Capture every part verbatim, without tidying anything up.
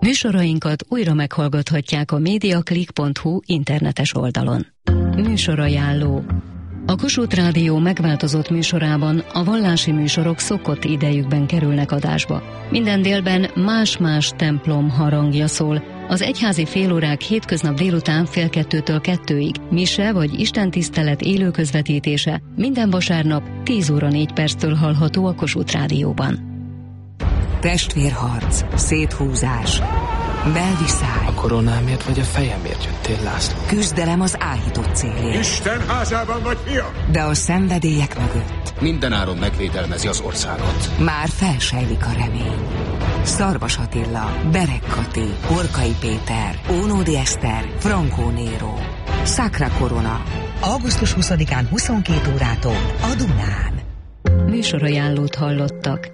Műsorainkat újra meghallgathatják a mediaclick pont hu internetes oldalon. Műsorajánló. A Kossuth Rádió megváltozott műsorában a vallási műsorok szokott idejükben kerülnek adásba. Minden délben más-más templom harangja szól. Az egyházi félórák hétköznap délután fél kettőtől kettőig, mise vagy istentisztelet élő közvetítése minden vasárnap tíz óra négy perctől hallható a Kossuth Rádióban. Testvérharc, széthúzás, belviszály. A koronámért vagy a fejemért jöttél, László? Küzdelem az áhított célért. Isten házában vagy, fia? De a szenvedélyek mögött mindenáron megvédelmezi az országot. már felsejlik a remény. Szarvas Attila, Berek Kati, Horkai Péter, Ónódi Eszter, Frankó Néró. Sacra Corona. augusztus huszadikán huszonkét órától a Dunán. Műsorajánlót hallottak.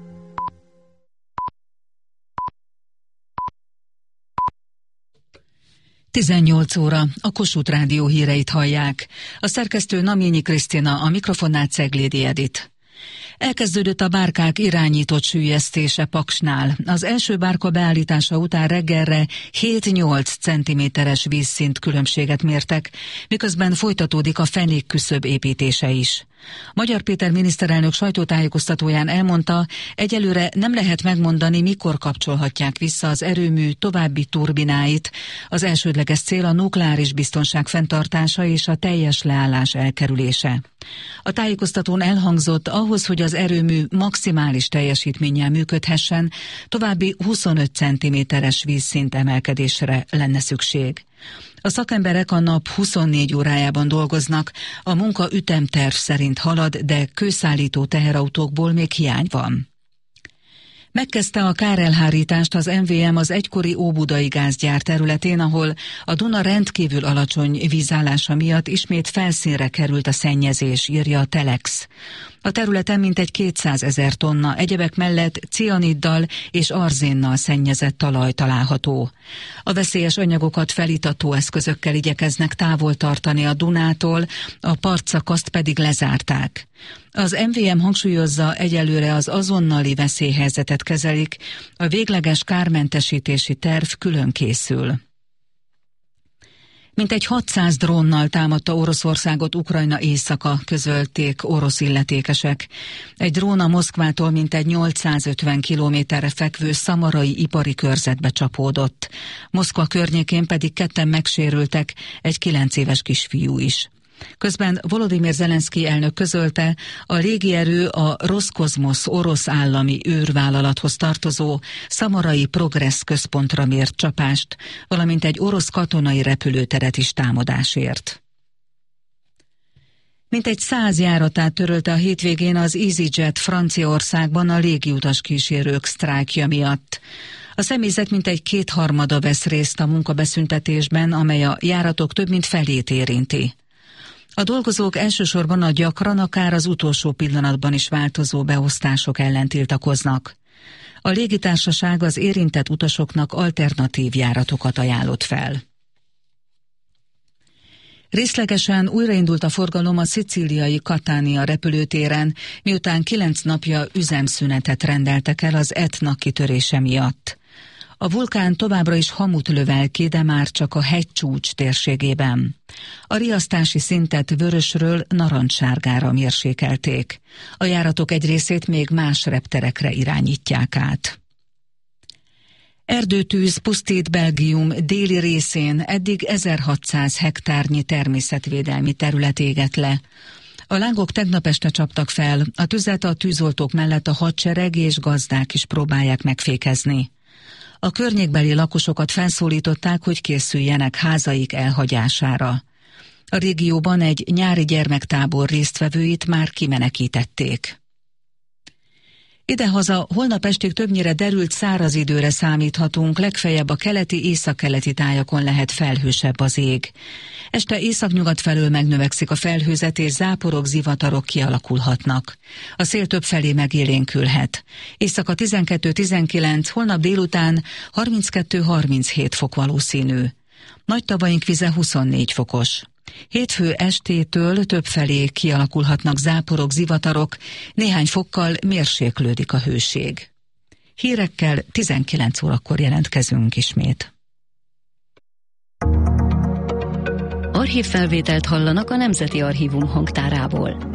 tizennyolc óra, a Kossuth Rádió híreit hallják. A szerkesztő Naményi Krisztina, a mikrofonnál Ceglédi Edit. Elkezdődött a bárkák irányított süllyesztése Paksnál. Az első bárka beállítása után reggelre hét-nyolc centiméteres vízszint különbséget mértek, miközben folytatódik a fenékküszöb építése is. Magyar Péter miniszterelnök sajtótájékoztatóján elmondta, egyelőre nem lehet megmondani, mikor kapcsolhatják vissza az erőmű további turbináit. Az elsődleges cél a nukleáris biztonság fenntartása és a teljes leállás elkerülése. A tájékoztatón elhangzott, ahhoz, hogy az erőmű maximális teljesítménnyel működhessen, további huszonöt centiméteres vízszint emelkedésre lenne szükség. A szakemberek a nap huszonnégy órájában dolgoznak, a munka ütemterv szerint halad, de kőszállító teherautókból még hiány van. Megkezdte a kárelhárítást az em vé em az egykori óbudai gázgyár területén, ahol a Duna rendkívül alacsony vízállása miatt ismét felszínre került a szennyezés, írja a Telex. A területen mintegy kétszázezer tonna, egyebek mellett cianiddal és arzénnal szennyezett talaj található. A veszélyes anyagokat felítató eszközökkel igyekeznek távol tartani a Dunától, a partszakaszt pedig lezárták. Az em vé em hangsúlyozza, egyelőre az azonnali veszélyhelyzetet kezelik, a végleges kármentesítési terv külön készül. Mintegy hatszáz drónnal támadta Oroszországot Ukrajna északa, közölték orosz illetékesek. Egy drón a Moszkvától mintegy nyolcszázötven kilométerre fekvő szamarai ipari körzetbe csapódott. Moszkva környékén pedig ketten megsérültek, egy kilenc éves kisfiú is. Közben Volodymyr Zelenszky elnök közölte, a légierő a Roszkozmosz orosz állami űrvállalathoz tartozó szamarai Progress központra mért csapást, valamint egy orosz katonai repülőteret is támadásért. Mintegy száz járatát törölte a hétvégén az EasyJet Franciaországban a légiutas kísérők sztrájkja miatt. A személyzet mintegy kétharmada vesz részt a munkabeszüntetésben, amely a járatok több mint felét érinti. A dolgozók elsősorban a gyakran, akár az utolsó pillanatban is változó beosztások ellen tiltakoznak. A légitársaság az érintett utasoknak alternatív járatokat ajánlott fel. Részlegesen újraindult a forgalom a szicíliai Catania repülőtéren, miután kilenc napja üzemszünetet rendeltek el az Etna kitörése miatt. A vulkán továbbra is hamut lövel ki, de már csak a hegycsúcs térségében. A riasztási szintet vörösről narancssárgára mérsékelték. A járatok egy részét még más repterekre irányítják át. Erdőtűz pusztít Belgium déli részén, eddig ezerhatszáz hektárnyi természetvédelmi terület égett le. A lángok tegnap este csaptak fel, a tüzet a tűzoltók mellett a hadsereg és gazdák is próbálják megfékezni. A környékbeli lakosokat felszólították, hogy készüljenek házaik elhagyására. A régióban egy nyári gyermektábor résztvevőit már kimenekítették. Idehaza holnap estig többnyire derült száraz időre számíthatunk, legfeljebb a keleti, északkeleti tájakon lehet felhősebb az ég. Este északnyugat felől megnövekszik a felhőzet, és záporok, zivatarok kialakulhatnak. A szél többfelé megélénkülhet. Éjszaka tizenkettő-tizenkilenc, holnap délután harminckettő-harminchét fok valószínű. Nagy tavaink vize huszonnégy fokos. Hétfő estétől többfelé kialakulhatnak záporok, zivatarok, néhány fokkal mérséklődik a hőség. Hírekkel tizenkilenc órakor jelentkezünk ismét. Archívfelvételt hallanak a Nemzeti Archívum hangtárából.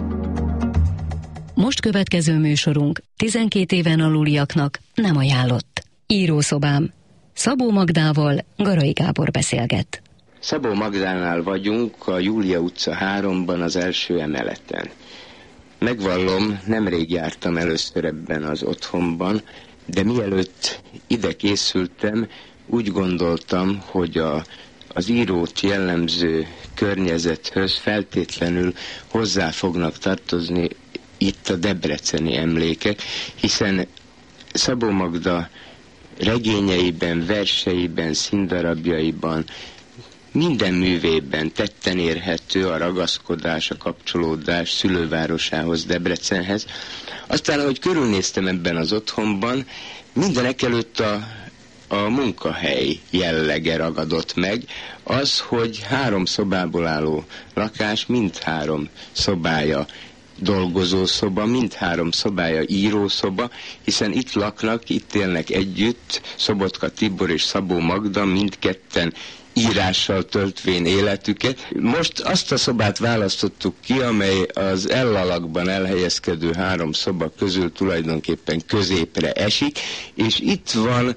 Most következő műsorunk tizenkét éven aluliaknak nem ajánlott. Írószobám. Szabó Magdával Garai Gábor beszélget. Szabó Magdánál vagyunk, a Júlia utca háromban, az első emeleten. Megvallom, nemrég jártam először ebben az otthonban, de mielőtt ide készültem, úgy gondoltam, hogy a, az írót jellemző környezethöz feltétlenül hozzá fognak tartozni itt a debreceni emlékek, hiszen Szabó Magda regényeiben, verseiben, színdarabjaiban, minden művében tetten érhető a ragaszkodás, a kapcsolódás szülővárosához, Debrecenhez. Aztán, ahogy körülnéztem ebben az otthonban, mindenek előtt a, a munkahely jellege ragadott meg, az, hogy három szobából álló lakás, mindhárom szobája dolgozószoba, mindhárom szobája írószoba, hiszen itt laknak, itt élnek együtt Szobotka Tibor és Szabó Magda, mindketten írással töltvén életüket. Most azt a szobát választottuk ki, amely az ellalakban elhelyezkedő három szoba közül tulajdonképpen középre esik, és itt van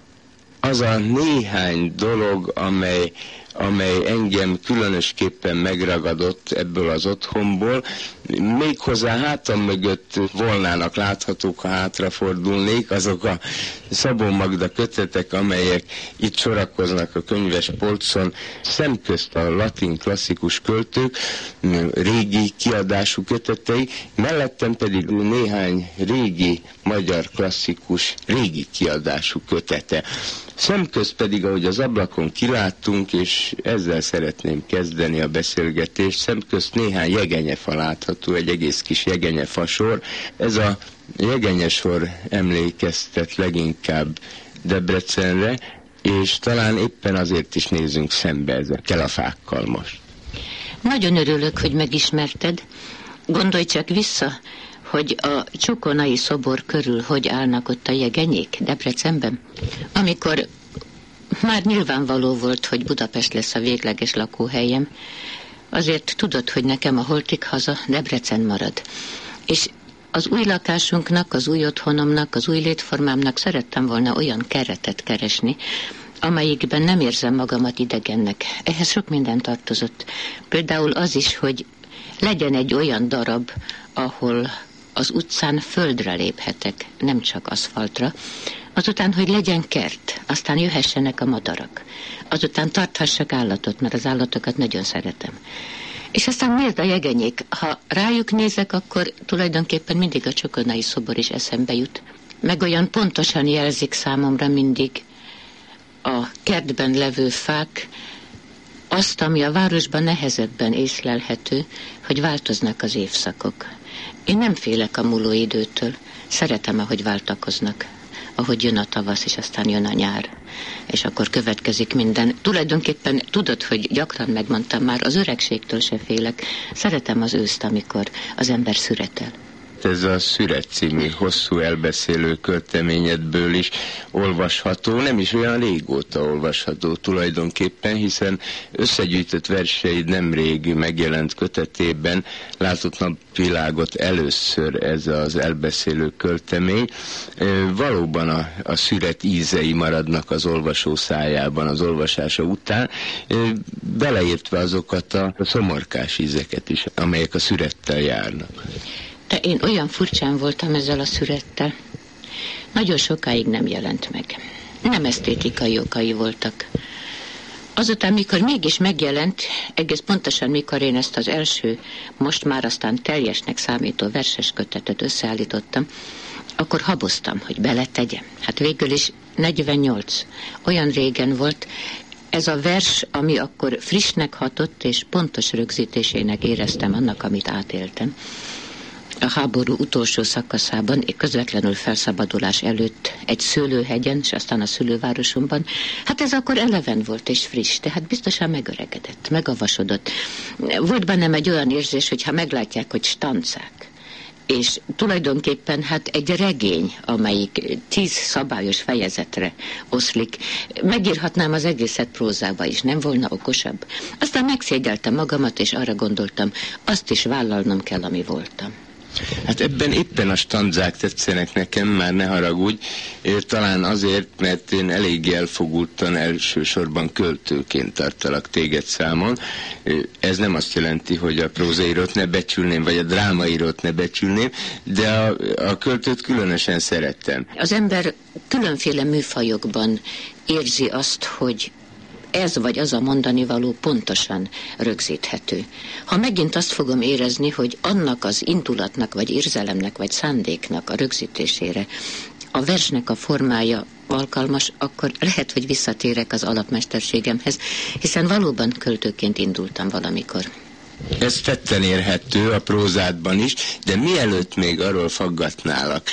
az a néhány dolog, amely amely engem különösképpen megragadott ebből az otthonból. Méghozzá hátam mögött volnának láthatók, ha hátrafordulnék, azok a Szabó Magda kötetek, amelyek itt sorakoznak a könyves polcon, szemközt a latin klasszikus költők régi kiadású kötetei, mellettem pedig néhány régi magyar klasszikus régi kiadású kötete. Szemközt pedig, ahogy az ablakon kiláttunk, és ezzel szeretném kezdeni a beszélgetést, szemközt néhány jegenyefa látható, egy egész kis jegenyefasor. Ez a jegenyesor emlékeztet leginkább Debrecenre, és talán éppen azért is nézzünk szembe ezekkel a fákkal most. Nagyon örülök, hogy megismerted. Gondolj csak vissza, hogy a Csokonai szobor körül hogy állnak ott a jegenyék Debrecenben, amikor már nyilvánvaló volt, hogy Budapest lesz a végleges lakóhelyem, azért tudod, hogy nekem a holtig haza Debrecen marad. És az új lakásunknak, az új otthonomnak, az új létformámnak szerettem volna olyan keretet keresni, amelyikben nem érzem magamat idegennek. Ehhez sok minden tartozott. Például az is, hogy legyen egy olyan darab, ahol az utcán földre léphetek, nem csak aszfaltra, azután, hogy legyen kert, aztán jöhessenek a madarak, azután tarthassak állatot, mert az állatokat nagyon szeretem. És aztán nézd a jegenyék, ha rájuk nézek, akkor tulajdonképpen mindig a Csokonai szobor is eszembe jut. Meg olyan pontosan jelzik számomra mindig a kertben levő fák, azt, ami a városban nehezebben észlelhető, hogy változnak az évszakok. Én nem félek a múló időtől, szeretem, ahogy váltakoznak, ahogy jön a tavasz, és aztán jön a nyár, és akkor következik minden. Tulajdonképpen tudod, hogy gyakran megmondtam már, az öregségtől se félek, szeretem az őszt, amikor az ember szüretel. Ez a Szüret című hosszú elbeszélő költeményedből is olvasható, nem is olyan régóta olvasható tulajdonképpen, hiszen összegyűjtött verseid nemrég megjelent kötetében látott napvilágot először ez az elbeszélő költemény. Valóban a, a szüret ízei maradnak az olvasó szájában az olvasása után, beleértve azokat a szomorkás ízeket is, amelyek a szürettel járnak. De én olyan furcsán voltam ezzel a szürettel. Nagyon sokáig nem jelent meg. Nem esztétikai okai voltak. Azután, mikor mégis megjelent, egész pontosan mikor én ezt az első, most már aztán teljesnek számító verses kötetet összeállítottam, akkor haboztam, hogy beletegyem. Hát végül is negyvennyolc. Olyan régen volt. Ez a vers, ami akkor frissnek hatott, és pontos rögzítésének éreztem annak, amit átéltem. A háború utolsó szakaszában, közvetlenül felszabadulás előtt egy szőlőhegyen, és aztán a szülővárosomban, hát ez akkor eleven volt és friss, tehát biztosan megöregedett, megavasodott. Volt bennem egy olyan érzés, hogy ha meglátják, hogy stancák, és tulajdonképpen hát egy regény, amelyik tíz szabályos fejezetre oszlik. Megírhatnám az egészet prózába is, nem volna okosabb. Aztán megszégyeltem magamat, és arra gondoltam, azt is vállalnom kell, ami voltam. Hát ebben éppen a stanzák tetszenek nekem, már ne haragudj, talán azért, mert én elég elfogultan elsősorban költőként tartalak téged számon. Ez nem azt jelenti, hogy a prózaírót ne becsülném, vagy a drámaírót ne becsülném, de a, a költőt különösen szerettem. Az ember különféle műfajokban érzi azt, hogy ez vagy az a mondani való pontosan rögzíthető. Ha megint azt fogom érezni, hogy annak az indulatnak, vagy érzelemnek, vagy szándéknak a rögzítésére a versnek a formája alkalmas, akkor lehet, hogy visszatérek az alapmesterségemhez, hiszen valóban költőként indultam valamikor. Ez tetten érhető a prózádban is, de mielőtt még arról faggatnálak,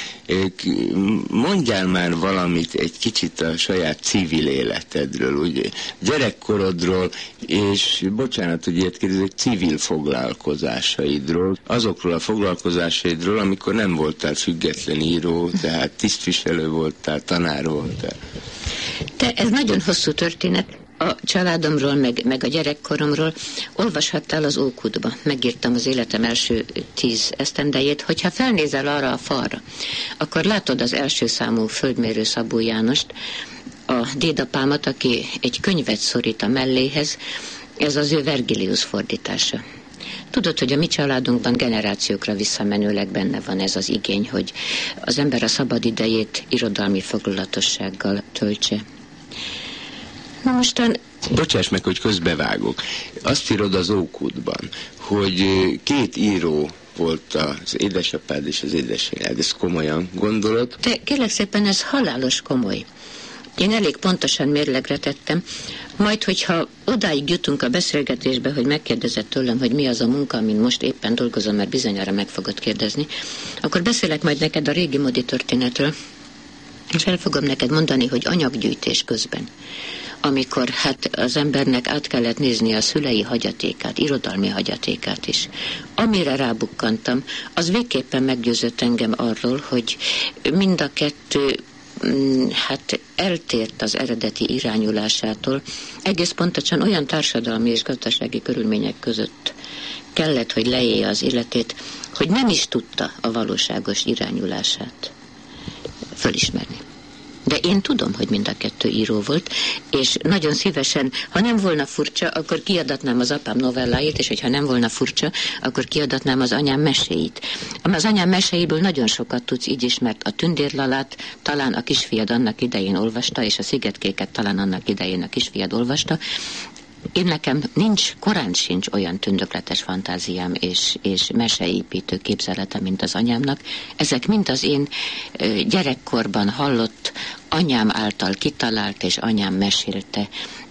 mondjál már valamit egy kicsit a saját civil életedről, ugye, gyerekkorodról, és bocsánat, hogy ilyet kérdezek, civil foglalkozásaidról, azokról a foglalkozásaidról, amikor nem voltál független író, tehát tisztviselő voltál, tanár voltál. De ez nagyon hosszú történet. A családomról, meg, meg a gyerekkoromról olvashattál az Ókudba. Megírtam az életem első tíz esztendejét. Hogyha felnézel arra a falra, akkor látod az első számú földmérő Szabó Jánost, a dédapámat, aki egy könyvet szorít a melléhez, ez az ő Vergilius fordítása. Tudod, hogy a mi családunkban generációkra visszamenőleg benne van ez az igény, hogy az ember a szabad idejét irodalmi foglalatossággal töltse. Na mostan... Bocsáss meg, hogy közbevágok. Azt írod az Ókudban, hogy két író volt az édesapád és az édesanyád. Ez komolyan gondolod? De kérlek szépen, ez halálos komoly. Én elég pontosan mérlegre tettem, majd, hogyha odáig jutunk a beszélgetésbe, hogy megkérdezett tőlem, hogy mi az a munka, amin most éppen dolgozom, mert bizonyára meg fogod kérdezni, akkor beszélek majd neked a régi modi történetről, és el fogom neked mondani, hogy anyaggyűjtés közben, amikor hát az embernek át kellett nézni a szülei hagyatékát, irodalmi hagyatékát is. Amire rábukkantam, az végképpen meggyőzött engem arról, hogy mind a kettő hát eltért az eredeti irányulásától, egész pontosan olyan társadalmi és gazdasági körülmények között kellett, hogy leélje az életét, hogy nem is tudta a valóságos irányulását fölismerni. De én tudom, hogy mind a kettő író volt, és nagyon szívesen, ha nem volna furcsa, akkor kiadatnám az apám novelláit, és hogyha nem volna furcsa, akkor kiadatnám az anyám meséit. Az anyám meséiből nagyon sokat tudsz így is, mert a Tündérlalát talán a kisfiad annak idején olvasta, és a Szigetkéket talán annak idején a kisfiad olvasta. Én nekem nincs, korán sincs olyan tündökletes fantáziám és, és meseépítő képzeletem, mint az anyámnak. Ezek mind az én gyerekkorban hallott, anyám által kitalált és anyám mesélte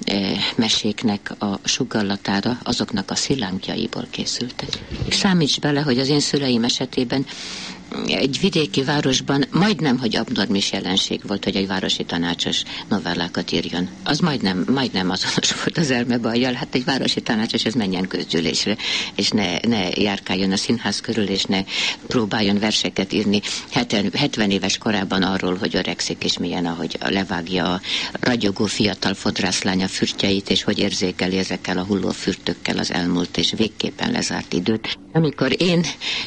meséknek a sugallatára, azoknak a szilánkjaiból készültek. Számíts bele, hogy az én szüleim esetében egy vidéki városban majdnem, hogy abnormis jelenség volt, hogy egy városi tanácsos novellákat írjon. Az majdnem, majdnem azonos volt az elmebajjal. Hát egy városi tanácsos, ez menjen közgyűlésre, és ne, ne járkáljon a színház körül, és ne próbáljon verseket írni hetven éves korában arról, hogy öregszik, és milyen, ahogy levágja a ragyogó fiatal fodrászlánya fürtjeit, és hogy érzékeli ezekkel a hulló fürtökkel az elmúlt és végképpen lezárt időt. Amikor én,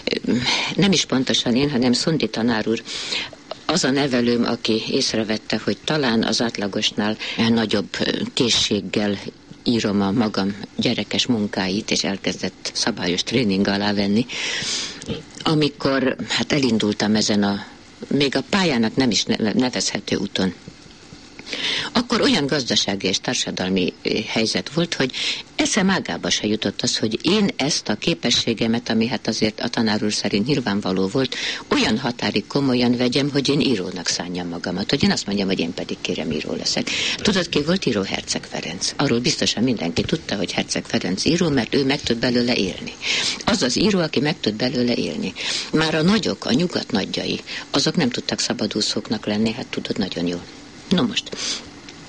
nem is pontosan én, hanem Szundi tanár úr, az a nevelőm, aki észrevette, hogy talán az átlagosnál nagyobb készséggel írom a magam gyerekes munkáit, és elkezdett szabályos tréning alá venni. Amikor hát elindultam ezen a, még a pályának nem is nevezhető úton, akkor olyan gazdasági és társadalmi helyzet volt, hogy eszem ágába se jutott az, hogy én ezt a képességemet, ami hát azért a tanár úr szerint nyilvánvaló volt, olyan határig komolyan vegyem, hogy én írónak szánjam magamat, hogy én azt mondjam, hogy én pedig kérem író leszek. Tudod, ki volt író? Herceg Ferenc. Arról biztosan mindenki tudta, hogy Herceg Ferenc író, mert ő meg tud belőle élni. Az az író, aki meg tud belőle élni. Már a nagyok, a nyugat nagyjai, azok nem tudtak szabadúszóknak lenni, hát tudod nagyon jól. No most,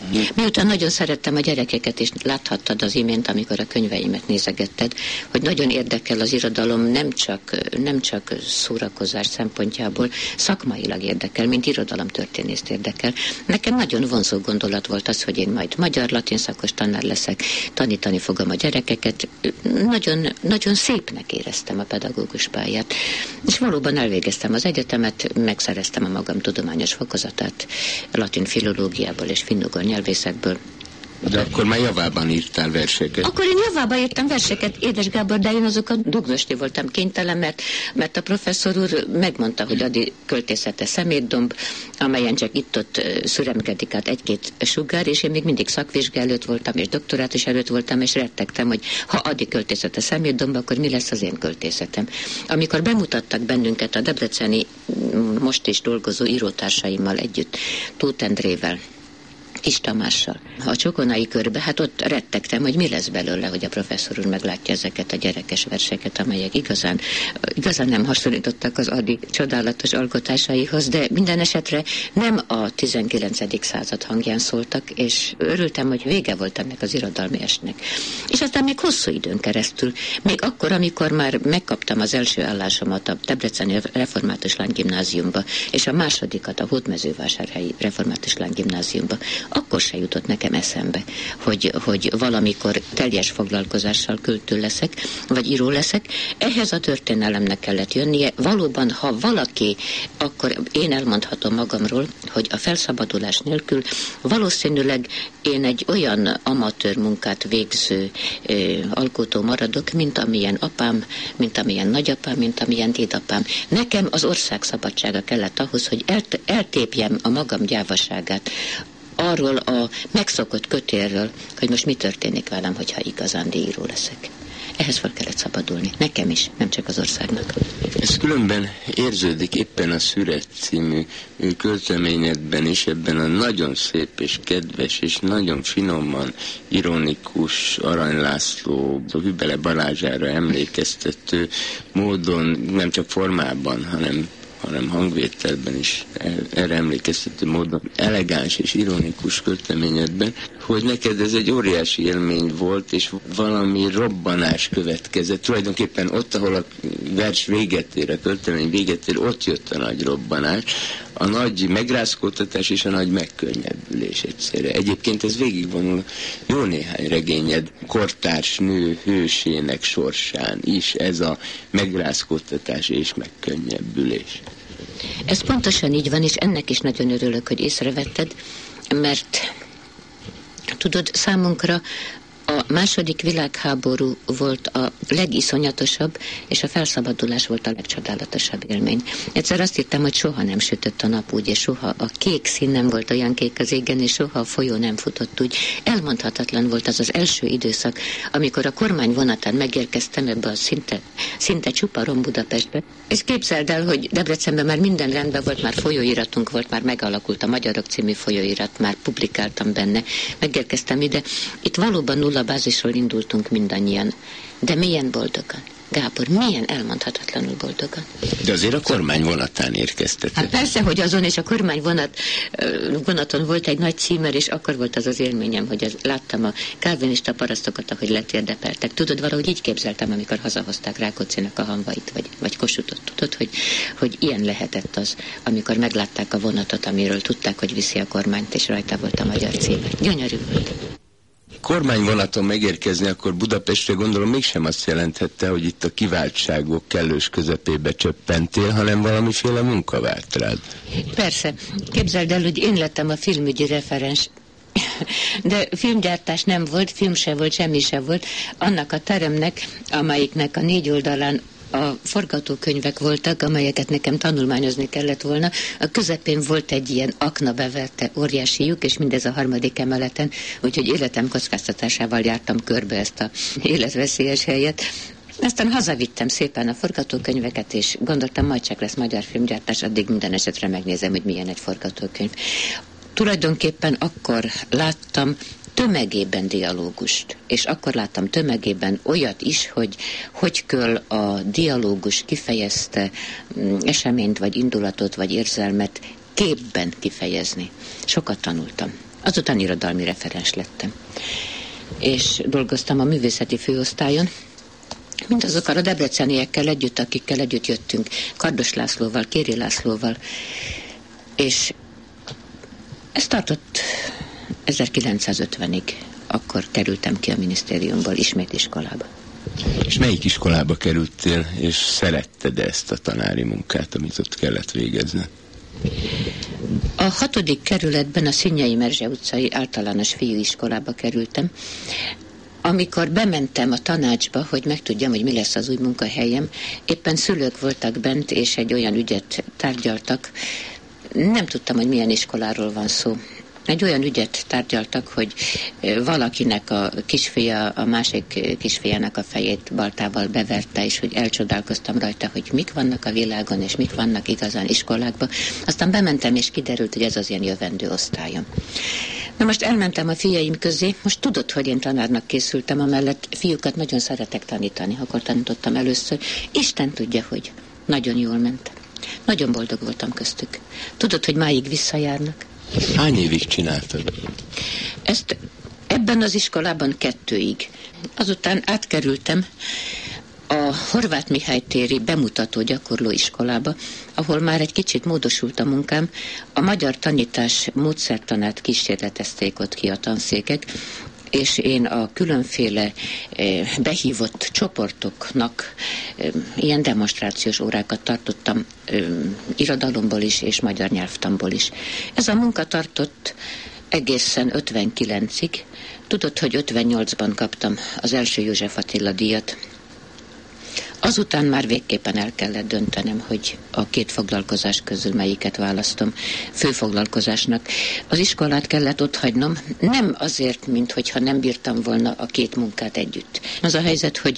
Miután nagyon szerettem a gyerekeket, és láthattad az imént, amikor a könyveimet nézegetted, hogy nagyon érdekel az irodalom, nem csak, nem csak szórakozás szempontjából, szakmailag érdekel, mint irodalomtörténészt érdekel. Nekem nagyon vonzó gondolat volt az, hogy én majd magyar-latin szakos tanár leszek, tanítani fogom a gyerekeket. Nagyon, nagyon szépnek éreztem a pedagógus pályát. És valóban elvégeztem az egyetemet, megszereztem a magam tudományos fokozatát latin filológiából és finnugor nyelvészekből. De akkor már javában írtál verseket. Akkor én javában írtam verseket, édes Gábor, de én azokat dugnosni voltam kénytelen, mert, mert a professzor úr megmondta, hogy Ady költészete szemétdomb, amelyen csak itt-ott szüremkedik át egy-két sugár, és én még mindig szakvizsga előtt voltam, és doktorátus előtt voltam, és rettegtem, hogy ha Ady költészete szemétdomb, akkor mi lesz az én költészetem. Amikor bemutattak bennünket a debreceni most is dolgozó írótársaimmal együtt, Tóth Endrével, Kis Tamással, a Csokonai körbe, hát ott rettegtem, hogy mi lesz belőle, hogy a professzor úr meglátja ezeket a gyerekes verseket, amelyek igazán, igazán nem hasonlítottak az Ady csodálatos alkotásaihoz, de minden esetre nem a tizenkilencedik század hangján szóltak, és örültem, hogy vége volt ennek az irodalmi estnek. És aztán még hosszú időn keresztül, még akkor, amikor már megkaptam az első állásomat a Debreceni Református Lánygimnáziumba, és a másodikat a Hódmezővásárhelyi Református Lánygimnáziumba, akkor se jutott nekem eszembe, hogy, hogy valamikor teljes foglalkozással költő leszek, vagy író leszek. Ehhez a történelemnek kellett jönnie. Valóban, ha valaki, akkor én elmondhatom magamról, hogy a felszabadulás nélkül valószínűleg én egy olyan amatőr munkát végző ö, alkotó maradok, mint amilyen apám, mint amilyen nagyapám, mint amilyen dédapám. Nekem az ország szabadsága kellett ahhoz, hogy elt- eltépjem a magam gyávaságát arról a megszokott kötélről, hogy most mi történik velem, hogyha igazán író leszek. Ehhez fel kellett szabadulni. Nekem is, nem csak az országnak. Ez különben érződik éppen a Szüret című költeményedben is, ebben a nagyon szép és kedves és nagyon finoman ironikus Arany László Hübele Balázsára emlékeztető módon, nem csak formában, hanem hanem hangvételben is erre emlékeztető módon elegáns és ironikus költeményedben, hogy neked ez egy óriási élmény volt, és valami robbanás következett. Tulajdonképpen ott, ahol a vers véget ér, a költemény véget ér, ott jött a nagy robbanás, a nagy megrázkódtatás és a nagy megkönnyebbülés egyszerre. Egyébként ez végigvonul jó néhány regényed kortárs nő hősének sorsán is, ez a megrázkódtatás és megkönnyebbülés. Ez pontosan így van, és ennek is nagyon örülök, hogy észrevetted, mert tudod, számunkra a második világháború volt a legiszonyatosabb, és a felszabadulás volt a legcsodálatosabb élmény. Egyszer azt hittem, hogy soha nem sütött a nap úgy, és soha a kék szín nem volt olyan kék az égen, és soha a folyó nem futott úgy. Elmondhatatlan volt az az első időszak, amikor a kormány vonatán megérkeztem ebbe a szinte, szinte csupa rom Budapestbe, és képzeld el, hogy Debrecenben már minden rendben volt, már folyóiratunk volt, már megalakult a Magyarok című folyóirat, már publikáltam benne, megérkeztem ide. Itt valóban nulla bázisról indultunk mindannyian, de milyen boldogan. Gábor, milyen elmondhatatlanul boldogan. De azért a kormány vonatán érkeztetett. Hát persze, hogy azon és a kormány vonat, vonaton volt egy nagy címer, és akkor volt az az élményem, hogy az, láttam a kálvinista parasztokat, ahogy letérdepeltek. Tudod, valahogy így képzeltem, amikor hazahozták Rákóczinak a hamvait, vagy, vagy Kossuthot. Tudod, hogy, hogy ilyen lehetett az, amikor meglátták a vonatot, amiről tudták, hogy viszi a kormányt, és rajta volt a magyar címer. Gyönyörű volt. Kormányvonaton megérkezni, akkor Budapestre gondolom mégsem azt jelenthette, hogy itt a kiváltságok kellős közepébe csöppentél, hanem valamiféle munka várt rád. Persze. Képzeld el, hogy én lettem a filmügyi referens. De filmgyártás nem volt, film se volt, semmi se volt. Annak a teremnek, amelyiknek a négy oldalán a forgatókönyvek voltak, amelyeket nekem tanulmányozni kellett volna. A közepén volt egy ilyen akna beverte óriási lyuk, és mindez a harmadik emeleten, úgyhogy életem kockáztatásával jártam körbe ezt a életveszélyes helyet. Aztán hazavittem szépen a forgatókönyveket, és gondoltam, majd csak lesz magyar filmgyártás, addig minden esetre megnézem, hogy milyen egy forgatókönyv. Tulajdonképpen akkor láttam tömegében dialógust, és akkor láttam tömegében olyat is, hogy hogy kell a dialógus kifejezte eseményt, vagy indulatot, vagy érzelmet képben kifejezni. Sokat tanultam. Azután irodalmi referens lettem. És dolgoztam a művészeti főosztályon, mindazokkal a debreceniekkel együtt, akikkel együtt jöttünk, Kardos Lászlóval, Kéri Lászlóval, és ez tartott ezerkilencszázötvenig, akkor kerültem ki a minisztériumból ismét iskolába. És melyik iskolába kerültél, és szeretted ezt a tanári munkát, amit ott kellett végezni? A hatodik kerületben a Színjei Merzse utcai általános fiúiskolába kerültem. Amikor bementem a tanácsba, hogy megtudjam, hogy mi lesz az új munkahelyem, éppen szülők voltak bent, és egy olyan ügyet tárgyaltak. Nem tudtam, hogy milyen iskoláról van szó. Egy olyan ügyet tárgyaltak, hogy valakinek a kisfia a másik kisfiának a fejét baltával beverte, és hogy elcsodálkoztam rajta, hogy mik vannak a világon, és mik vannak igazán iskolákban. Aztán bementem, és kiderült, hogy ez az ilyen jövendő osztályom. Na most elmentem a fiaim közé, most tudod, hogy én tanárnak készültem, amellett fiúkat nagyon szeretek tanítani, akkor tanítottam először. Isten tudja, hogy nagyon jól ment. Nagyon boldog voltam köztük. Tudod, hogy máig visszajárnak? Hány évig csináltad? Ezt ebben az iskolában kettőig. Azután átkerültem a Horváth Mihály téri bemutató gyakorló iskolába, ahol már egy kicsit módosult a munkám. A magyar tanítás módszertanát kísérletezték ott ki a tanszékek, és én a különféle eh, behívott csoportoknak eh, ilyen demonstrációs órákat tartottam eh, irodalomból is és magyar nyelvtanból is. Ez a munka tartott egészen ötvenkilencig. Tudod, hogy ötvennyolcban kaptam az első József Attila díjat. Azután már végképpen el kellett döntenem, hogy a két foglalkozás közül melyiket választom főfoglalkozásnak. Az iskolát kellett otthagynom, nem azért, minthogyha nem bírtam volna a két munkát együtt. Az a helyzet, hogy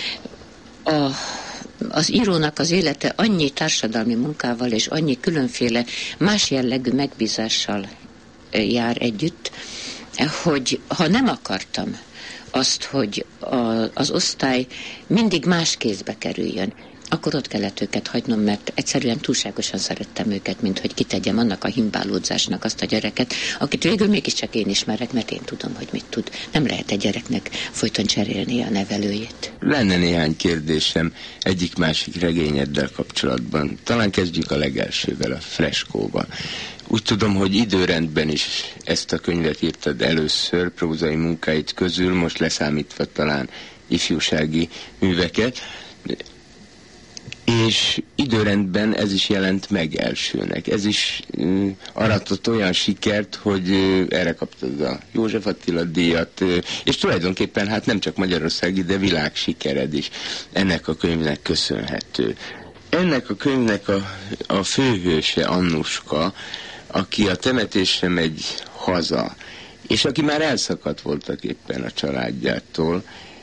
a, az írónak az élete annyi társadalmi munkával és annyi különféle más jellegű megbízással jár együtt, hogy ha nem akartam azt, hogy a, az osztály mindig más kézbe kerüljön, akkor ott kellett őket hagynom, mert egyszerűen túlságosan szerettem őket, mint hogy kitegyem annak a himbálódzásnak azt a gyereket, akit végül mégiscsak én ismerek, mert én tudom, hogy mit tud. Nem lehet egy gyereknek folyton cserélni a nevelőjét. Lenne néhány kérdésem egyik-másik regényeddel kapcsolatban. Talán kezdjük a legelsővel, a Freskóval. Úgy tudom, hogy időrendben is ezt a könyvet írtad először, prózai munkáid közül, most leszámítva talán ifjúsági műveket, és időrendben ez is jelent meg elsőnek. Ez is uh, aratott olyan sikert, hogy uh, erre kaptad a József Attila díjat, uh, és tulajdonképpen hát nem csak magyarországi, de világ sikered is ennek a könyvnek köszönhető. Ennek a könyvnek a, a főhőse Annuska, aki a temetésre megy haza, és aki már elszakadt voltak éppen a családjától,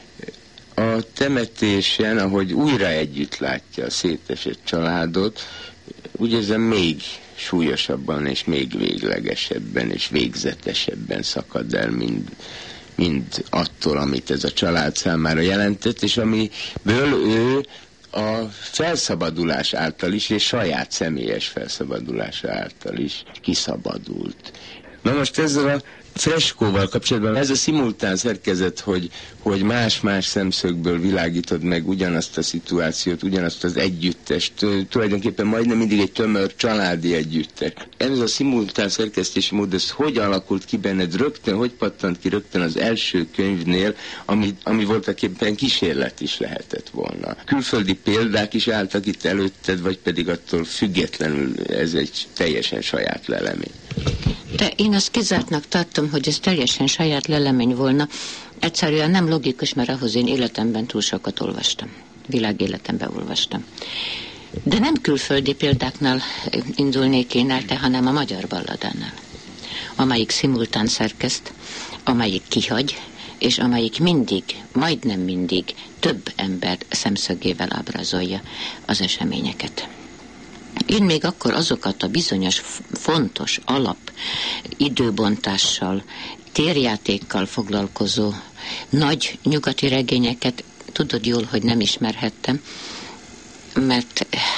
a temetésen, ahogy újra együtt látja a szétesett családot, úgy érzem még súlyosabban és még véglegesebben és végzetesebben szakad el, mind, mind attól, amit ez a család számára jelentett, és amiből ő a felszabadulás által is, és saját személyes felszabadulása által is kiszabadult. Na most ezzel a Freskóval kapcsolatban ez a szimultán szerkezet, hogy, hogy más-más szemszögből világítod meg ugyanazt a szituációt, ugyanazt az együttest, tulajdonképpen majdnem mindig egy tömör családi együttes. Ez a szimultán szerkesztési mód, ez hogy alakult ki benned rögtön, hogy pattant ki rögtön az első könyvnél, ami, ami voltaképpen kísérlet is lehetett volna. Külföldi példák is álltak itt előtted, vagy pedig attól függetlenül ez egy teljesen saját lelemény? De én azt kizártnak tartom, hogy ez teljesen saját lelemény volna. Egyszerűen nem logikus, mert ahhoz én életemben túl sokat olvastam. Világéletemben olvastam. De nem külföldi példáknál indulnék én el, hanem a magyar balladánál, amelyik szimultán szerkeszt, amelyik kihagy, és amelyik mindig, majdnem mindig több ember szemszögével ábrázolja az eseményeket. Én még akkor azokat a bizonyos fontos alap időbontással, térjátékkal foglalkozó nagy nyugati regényeket tudod jól, hogy nem ismerhettem, mert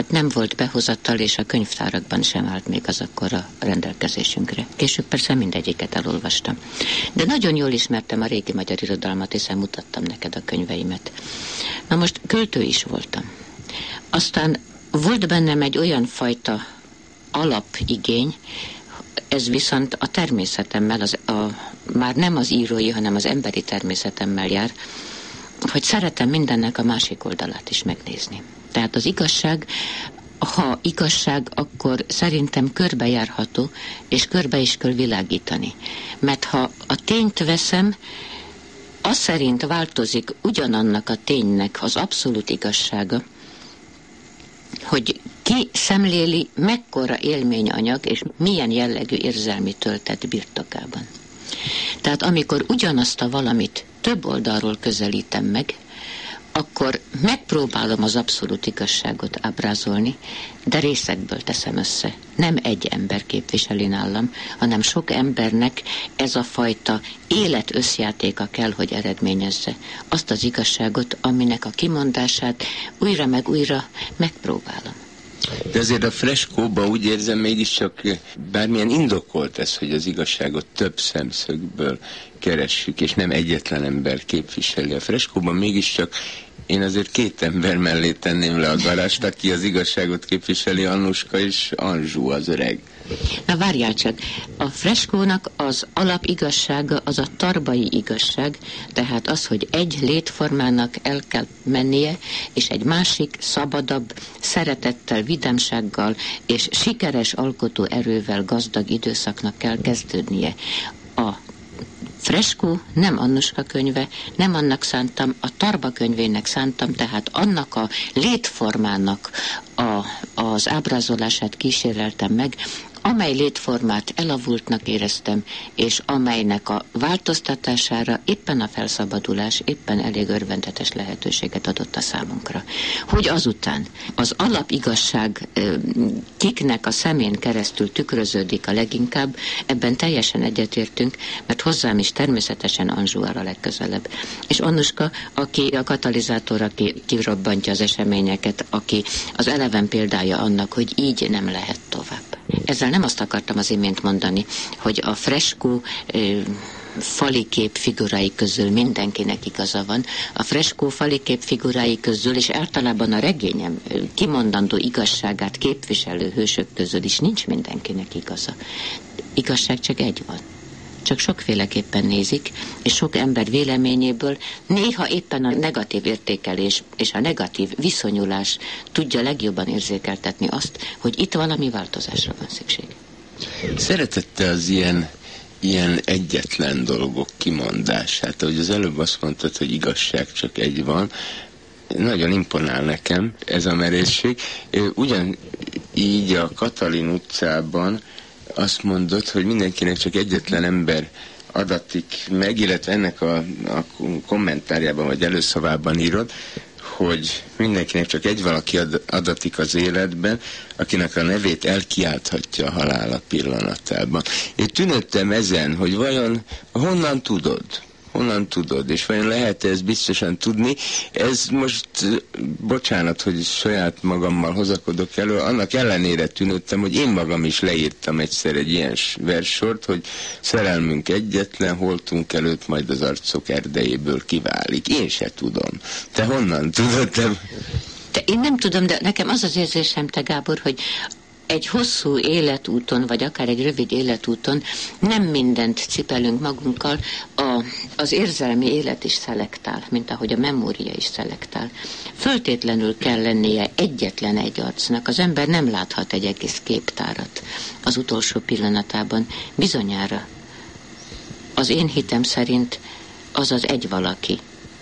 hát nem volt behozatal, és a könyvtárakban sem állt még az akkor a rendelkezésünkre. Később persze mindegyiket elolvastam. De nagyon jól ismertem a régi magyar irodalmat, hiszen mutattam neked a könyveimet. Na most költő is voltam. Aztán volt bennem egy olyan fajta alapigény, ez viszont a természetemmel, az, a, már nem az írói, hanem az emberi természetemmel jár, hogy szeretem mindennek a másik oldalát is megnézni. Tehát az igazság, ha igazság, akkor szerintem körbejárható, és körbe is kell világítani. Mert ha a tényt veszem, az szerint változik ugyanannak a ténynek az abszolút igazsága, hogy ki szemléli, mekkora élményanyag és milyen jellegű érzelmi töltet birtokában. Tehát amikor ugyanazt a valamit több oldalról közelítem meg, akkor megpróbálom az abszolút igazságot ábrázolni, de részekből teszem össze. Nem egy ember képviseli nálam, hanem sok embernek ez a fajta élet összjátéka kell, hogy eredményezze azt az igazságot, aminek a kimondását újra meg újra megpróbálom. De azért a freskóban úgy érzem mégiscsak bármilyen indokolt ez, hogy az igazságot több szemszögből keressük, és nem egyetlen ember képviseli. A freskóban mégiscsak én azért két ember mellé tenném le a garást, aki az igazságot képviseli, Annuska és Anzsú az öreg. Na várjál csak, a freskónak az alapigazsága az a tarbai igazság, tehát az, hogy egy létformának el kell mennie, és egy másik, szabadabb, szeretettel, vidámsággal és sikeres alkotó erővel gazdag időszaknak kell kezdődnie. A freskó nem Annuska könyve, nem annak szántam, a Tarba könyvének szántam, tehát annak a létformának a, az ábrázolását kíséreltem meg, amely létformát elavultnak éreztem, és amelynek a változtatására éppen a felszabadulás, éppen elég örvendetes lehetőséget adott a számunkra. Hogy azután az alapigazság kiknek a szemén keresztül tükröződik a leginkább, ebben teljesen egyetértünk, mert hozzám is természetesen Anzsú áll a legközelebb. És Annuska, aki a katalizátor, aki kirobbantja az eseményeket, aki az eleven példája annak, hogy így nem lehet tovább. Ezzel nem azt akartam az imént mondani, hogy a freskó ö, falikép figurái közül mindenkinek igaza van. A freskó falikép figurái közül, és általában a regényem kimondandó igazságát képviselő hősök közül is nincs mindenkinek igaza. Igazság csak egy van. Csak sokféleképpen nézik, és sok ember véleményéből néha éppen a negatív értékelés és a negatív viszonyulás tudja legjobban érzékeltetni azt, hogy itt valami változásra van szükség. Szeretette az ilyen, ilyen egyetlen dolgok kimondását, ahogy az előbb azt mondtad, hogy igazság csak egy van, nagyon imponál nekem ez a merészség. Ugyan így a Katalin utcában azt mondod, hogy mindenkinek csak egyetlen ember adatik meg, illetve ennek a, a kommentárjában vagy előszavában írod, hogy mindenkinek csak egy valaki ad, adatik az életben, akinek a nevét elkiálthatja a halála pillanatában. Én tűnődtem ezen, hogy vajon honnan tudod? Honnan tudod, és vajon lehet ezt biztosan tudni? Ez most, bocsánat, hogy saját magammal hozakodok elő, annak ellenére tűnődtem, hogy én magam is leírtam egyszer egy ilyen verssort, hogy szerelmünk egyetlen, holtunk előtt majd az arcok erdejéből kiválik. Én se tudom. Te honnan tudod? Te... Te, én nem tudom, de nekem az az érzésem, te Gábor, hogy egy hosszú életúton, vagy akár egy rövid életúton nem mindent cipelünk magunkkal, a, az érzelmi élet is szelektál, mint ahogy a memória is szelektál. Föltétlenül kell lennie egyetlen egy arcnak. Az ember nem láthat egy egész képtárat az utolsó pillanatában. Bizonyára az én hitem szerint az az egy valaki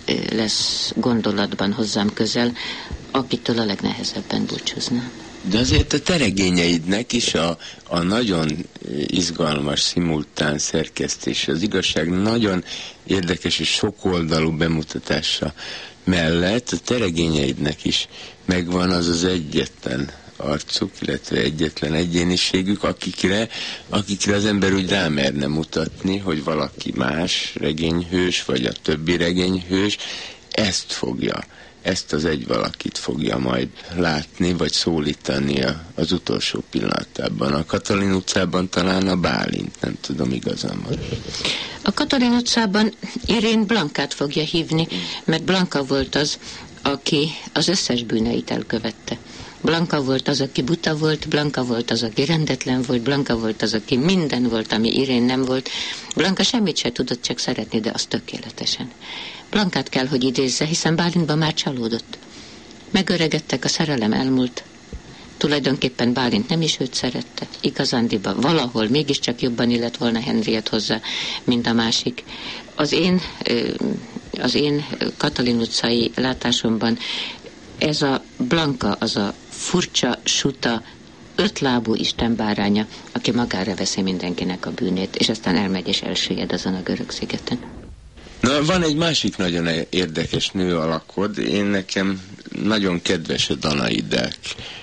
lesz gondolatban hozzám közel, akitől a legnehezebben búcsúznám. De azért a te regényeidnek is a, a nagyon izgalmas, szimultán szerkesztés, az igazság nagyon érdekes és sokoldalú bemutatása mellett a te regényeidnek is megvan az az egyetlen arcuk, illetve egyetlen egyéniségük, akikre, akikre az ember úgy rámerne mutatni, hogy valaki más regényhős, vagy a többi regényhős ezt fogja ezt az egy valakit fogja majd látni, vagy szólítani az utolsó pillanatában. A Katalin utcában talán a Bálint, nem tudom, igazam van. A Katalin utcában Irén Blankát fogja hívni, mert Blanka volt az, aki az összes bűneit elkövette. Blanka volt az, aki buta volt, Blanka volt az, aki rendetlen volt, Blanka volt az, aki minden volt, ami Irén nem volt. Blanka semmit se tudott csak szeretni, de az tökéletesen. Blankát kell, hogy idézze, hiszen Bálintban már csalódott. Megöregedtek, a szerelem elmúlt. Tulajdonképpen Bálint nem is őt szerette. Igazándiban valahol mégiscsak jobban illett volna Henriett hozzá, mint a másik. Az én, az én Katalin utcai látásomban ez a Blanka, az a furcsa, suta, ötlábú istenbáránya, aki magára veszi mindenkinek a bűnét, és aztán elmegy és elsüllyed azon a görög szigeten. Na, van egy másik nagyon érdekes nő alakod. Én nekem nagyon kedves a Danaidák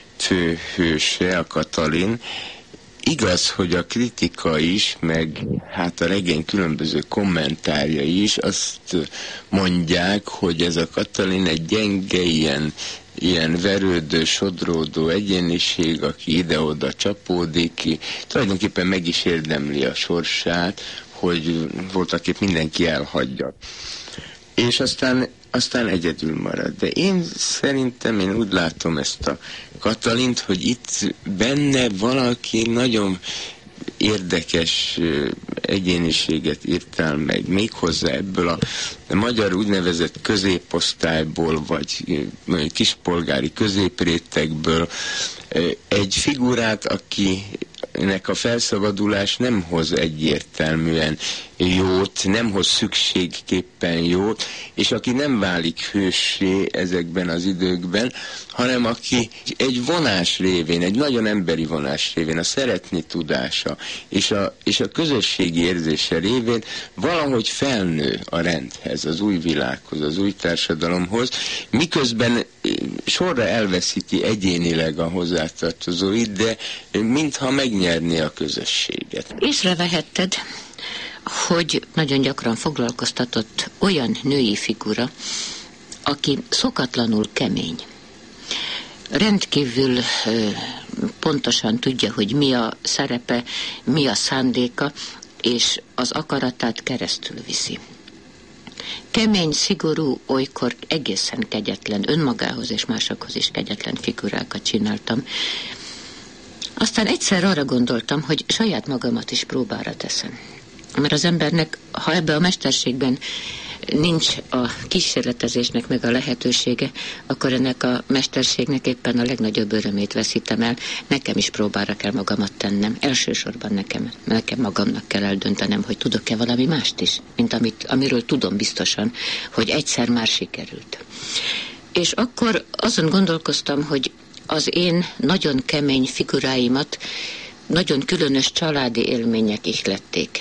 főhőse, a Katalin. Igaz, hogy a kritika is, meg hát a regény különböző kommentárjai is azt mondják, hogy ez a Katalin egy gyenge, ilyen, ilyen verődő, sodródó egyéniség, aki ide-oda csapódik ki, tulajdonképpen meg is érdemli a sorsát, hogy voltaképp mindenki elhagyja. És aztán, aztán egyedül marad. De én szerintem, én úgy látom ezt a Katalint, hogy itt benne valaki nagyon érdekes egyéniséget írtál meg, méghozzá ebből a magyar úgynevezett középosztályból, vagy kispolgári középrétegből egy figurát, aki nek a felszabadulás nem hoz egyértelműen jót, nem hoz szükségképpen jót, és aki nem válik hőssé ezekben az időkben, hanem aki egy vonás révén, egy nagyon emberi vonás révén, a szeretni tudása és a, és a közösségi érzése révén valahogy felnő a rendhez, az új világhoz, az új társadalomhoz, miközben sorra elveszíti egyénileg a hozzátartozóit, de mintha megnyerné a közösséget. Észrevehetted, hogy nagyon gyakran foglalkoztatott olyan női figura, aki szokatlanul kemény. Rendkívül ö, pontosan tudja, hogy mi a szerepe, mi a szándéka, és az akaratát keresztül viszi. Kemény, szigorú, olykor egészen kegyetlen, önmagához és másokhoz is kegyetlen figurákat csináltam. Aztán egyszer arra gondoltam, hogy saját magamat is próbára teszem. Mert az embernek, ha ebbe a mesterségben nincs a kísérletezésnek meg a lehetősége, akkor ennek a mesterségnek éppen a legnagyobb örömét veszítem el. Nekem is próbára kell magamat tennem. Elsősorban nekem, nekem magamnak kell eldöntenem, hogy tudok-e valami mást is, mint amit, amiről tudom biztosan, hogy egyszer már sikerült. És akkor azon gondolkoztam, hogy az én nagyon kemény figuráimat nagyon különös családi élmények ihlették.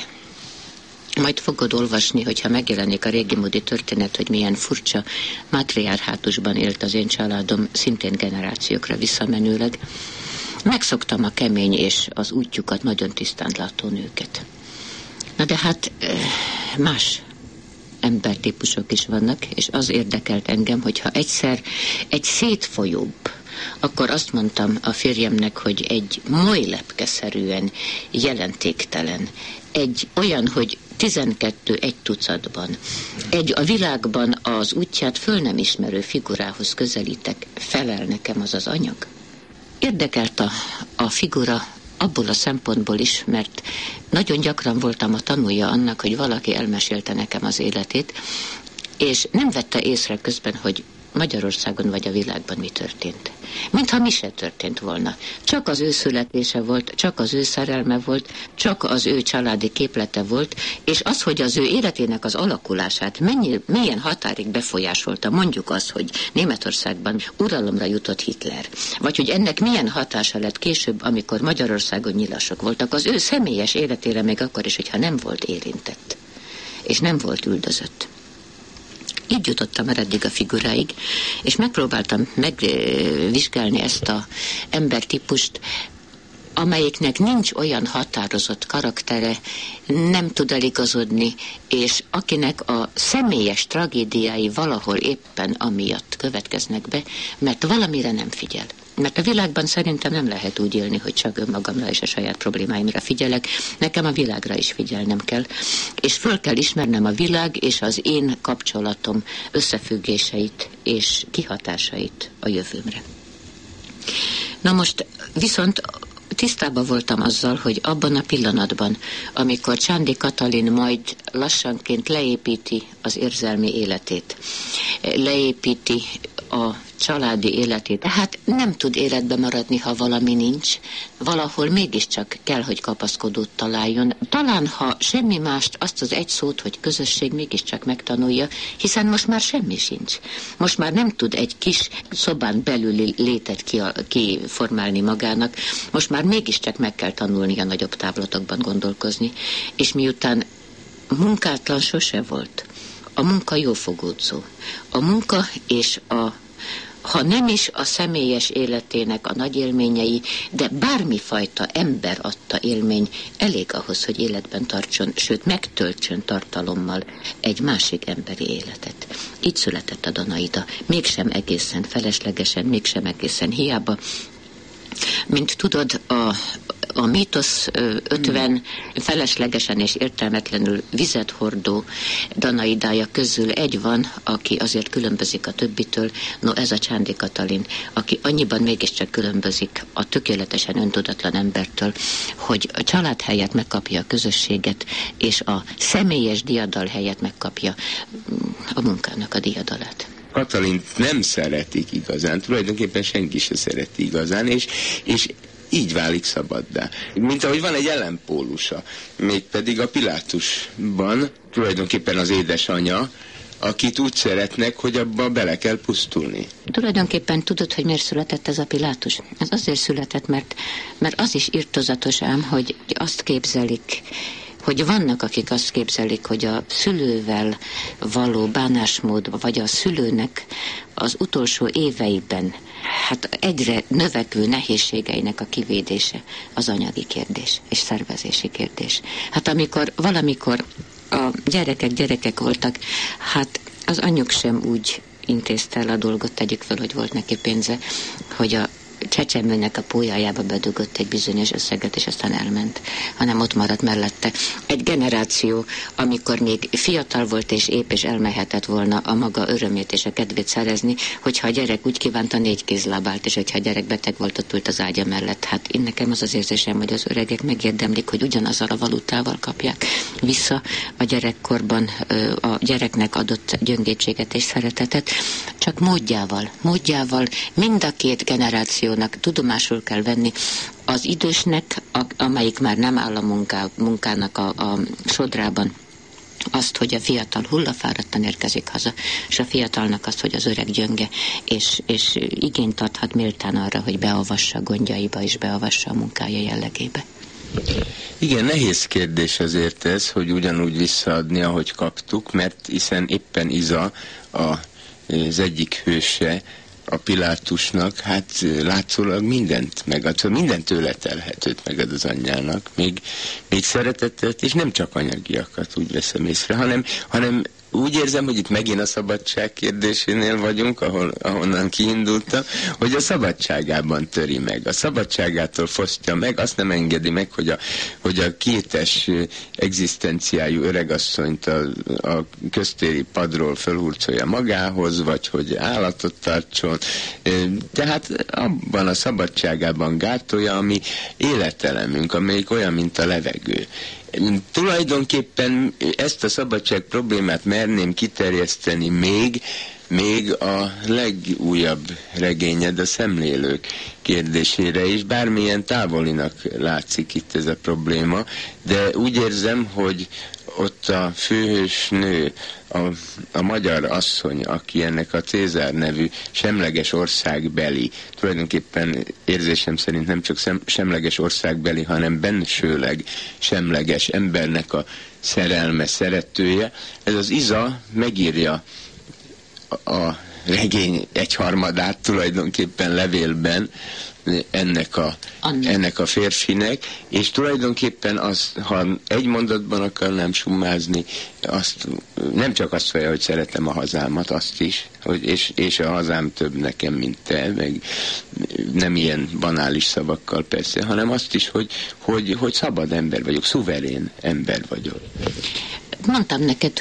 Majd fogod olvasni, hogyha megjelenik a régi módi történet, hogy milyen furcsa matriarhátusban élt az én családom, szintén generációkra visszamenőleg. Megszoktam a kemény és az útjukat nagyon tisztán látó nőket. Na de hát más embertípusok is vannak, és az érdekelt engem, hogyha egyszer egy szétfolyóbb, akkor azt mondtam a férjemnek, hogy egy molylepkeszerűen jelentéktelen, egy olyan, hogy tizenkettő egy tucatban, egy a világban az útját föl nem ismerő figurához közelítek, felel nekem az az anyag. Érdekelt a, a figura abból a szempontból is, mert nagyon gyakran voltam a tanúja annak, hogy valaki elmesélte nekem az életét, és nem vette észre közben, hogy Magyarországon vagy a világban mi történt. Mintha mi se történt volna. Csak az ő születése volt, csak az ő szerelme volt, csak az ő családi képlete volt, és az, hogy az ő életének az alakulását mennyi, milyen határig befolyásolta, mondjuk az, hogy Németországban uralomra jutott Hitler, vagy hogy ennek milyen hatása lett később, amikor Magyarországon nyilasok voltak, az ő személyes életére még akkor is, hogyha nem volt érintett, és nem volt üldözött. Így jutottam el eddig a figuráig, és megpróbáltam megvizsgálni ezt az embertípust amelyiknek nincs olyan határozott karaktere, nem tud eligazodni, és akinek a személyes tragédiái valahol éppen amiatt következnek be, mert valamire nem figyel. Mert a világban szerintem nem lehet úgy élni, hogy csak önmagamra és a saját problémáimra figyelek. Nekem a világra is figyelnem kell. És föl kell ismernem a világ és az én kapcsolatom összefüggéseit és kihatásait a jövőmre. Na most viszont tisztában voltam azzal, hogy abban a pillanatban, amikor Csándi Katalin majd lassanként leépíti az érzelmi életét, leépíti a családi életét, tehát nem tud életbe maradni, ha valami nincs, valahol mégiscsak kell, hogy kapaszkodót találjon. Talán, ha semmi mást, azt az egy szót, hogy közösség mégiscsak megtanulja, hiszen most már semmi sincs. Most már nem tud egy kis szobán belüli létet kiformálni magának, most már mégiscsak meg kell tanulni a nagyobb távlatokban gondolkozni, és miután munkátlan sose volt, a munka jófogódzó. A munka és a ha nem is a személyes életének a nagy élményei, de bármifajta ember adta élmény elég ahhoz, hogy életben tartson, sőt megtöltsön tartalommal egy másik emberi életet. Így született a Danaida. Mégsem egészen feleslegesen, mégsem egészen hiába. Mint tudod, a A mítosz ötven feleslegesen és értelmetlenül vizet hordó Danaidája közül egy van, aki azért különbözik a többitől, no ez a Csándi Katalin, aki annyiban mégiscsak különbözik a tökéletesen öntudatlan embertől, hogy a család helyett megkapja a közösséget, és a személyes diadal helyett megkapja a munkának a diadalát. Katalint nem szeretik igazán, tulajdonképpen senki se szereti igazán, és, és így válik szabaddá. Mint ahogy van egy ellenpólusa, mégpedig a Pilátusban tulajdonképpen az édesanyja, akit úgy szeretnek, hogy abba bele kell pusztulni. Tulajdonképpen tudod, hogy miért született ez a Pilátus? Ez azért született, mert, mert az is irtozatos ám, hogy azt képzelik, hogy vannak, akik azt képzelik, hogy a szülővel való bánásmód, vagy a szülőnek az utolsó éveiben hát egyre növekvő nehézségeinek a kivédése az anyagi kérdés és szervezési kérdés. Hát amikor valamikor a gyerekek gyerekek voltak, hát az anyjuk sem úgy intézte el a dolgot, tegyük fel, hogy volt neki pénze, hogy a csecsemőnek a pólyájába bedugott egy bizonyos összeget, és aztán elment, hanem ott maradt mellette. Egy generáció, amikor még fiatal volt és épp, és elmehetett volna a maga örömét és a kedvét szerezni, hogyha a gyerek úgy kívánta, négy kézlábált, és hogyha a gyerek beteg volt, ott ült az ágya mellett. Hát én nekem az az érzésem, hogy az öregek megérdemlik, hogy ugyanazzal a valutával kapják vissza a gyerekkorban a gyereknek adott gyöngétséget és szeretetet, csak módjával, módjával mind a két generáció tudomásul kell venni az idősnek, a, amelyik már nem áll a munká, munkának a, a sodrában, azt, hogy a fiatal hullafáradtan érkezik haza, és a fiatalnak azt, hogy az öreg gyönge, és, és igényt tarthat méltán arra, hogy beavassa gondjaiba, és beavassa a munkája jellegébe. Igen, nehéz kérdés azért ez, hogy ugyanúgy visszaadni, ahogy kaptuk, mert hiszen éppen Iza a, az egyik hőse a Pilátusnak, hát látszólag mindent megad, szóval mindent tőle telhetőt megad az anyjának, még, még szeretetet, és nem csak anyagiakat, úgy veszem észre, hanem, hanem úgy érzem, hogy itt megint a szabadság kérdésénél vagyunk, ahol, ahonnan kiindultam, hogy a szabadságában töri meg. A szabadságától fosztja meg, azt nem engedi meg, hogy a, hogy a kétes egzisztenciájú öregasszonyt a, a köztéri padról fölhurcolja magához, vagy hogy állatot tartson. Tehát abban a szabadságában gátolja, ami életelemünk, amelyik olyan, mint a levegő. Tulajdonképpen ezt a szabadság problémát merném kiterjeszteni még, még a legújabb regényed, a Szemlélők kérdésére is, bármilyen távolinak látszik itt ez a probléma, de úgy érzem, hogy ott a főhős nő, a, a magyar asszony, aki ennek a Cézár nevű semleges országbeli, tulajdonképpen érzésem szerint nem csak szem, semleges országbeli, hanem bensőleg semleges embernek a szerelme, szeretője, ez az Iza megírja a, a regény egyharmadát tulajdonképpen levélben ennek a, ennek a férfinek, és tulajdonképpen az, ha egy mondatban akarnám summázni, azt, nem csak azt mondja, hogy szeretem a hazámat, azt is, hogy és, és a hazám több nekem, mint te, meg nem ilyen banális szavakkal persze, hanem azt is, hogy, hogy, hogy szabad ember vagyok, szuverén ember vagyok. Mondtam neked,